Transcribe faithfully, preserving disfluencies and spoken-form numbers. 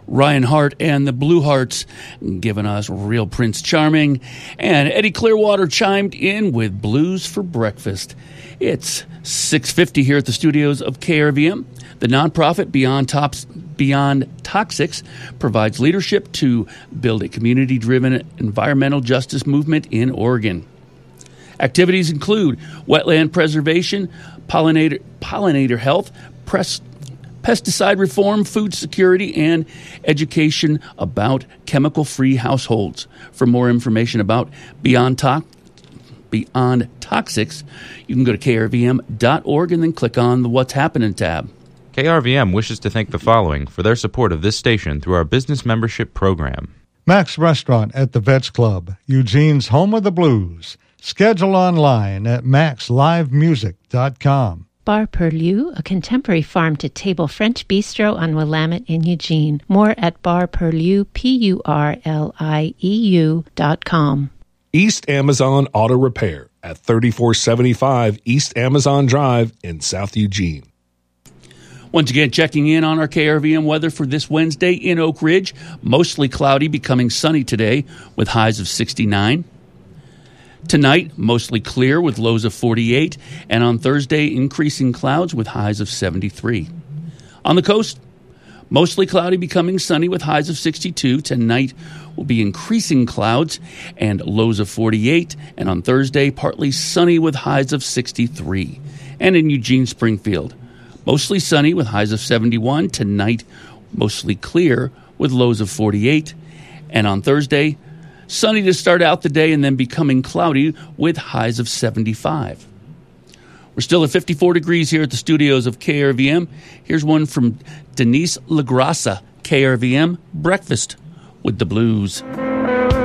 Ryan Hart and the Blue Hearts giving us Real Prince Charming. And Eddie Clearwater chimed in with Blues for Breakfast. It's six fifty here at the studios of K R V M. The nonprofit Beyond Tops, Beyond Toxics provides leadership to build a community-driven environmental justice movement in Oregon. Activities include wetland preservation, pollinator, pollinator health, press, pesticide reform, food security, and education about chemical-free households. For more information about Beyond, to- Beyond Toxics, you can go to K R V M dot org and then click on the What's Happening tab. K R V M wishes to thank the following for their support of this station through our business membership program. Mac's Restaurant at the Vets Club, Eugene's home of the blues. Schedule online at max live music dot com. Bar Purlieu, a contemporary farm-to-table French bistro on Willamette in Eugene. More at bar purlieu, P U R L I E U dot com. East Amazon Auto Repair at thirty-four seventy-five East Amazon Drive in South Eugene. Once again, checking in on our K R V M weather for this Wednesday in Oak Ridge. Mostly cloudy, becoming sunny today with highs of sixty-nine. Tonight, mostly clear with lows of forty-eight. And on Thursday, increasing clouds with highs of seventy-three. On the coast, mostly cloudy, becoming sunny with highs of sixty-two. Tonight will be increasing clouds and lows of forty-eight. And on Thursday, partly sunny with highs of sixty-three. And in Eugene, Springfield, mostly sunny with highs of seventy-one. Tonight, mostly clear with lows of forty-eight. And on Thursday, sunny to start out the day and then becoming cloudy with highs of seventy-five. We're still at fifty-four degrees here at the studios of K R V M. Here's one from Denise LaGrassa, K R V M, Breakfast with the Blues.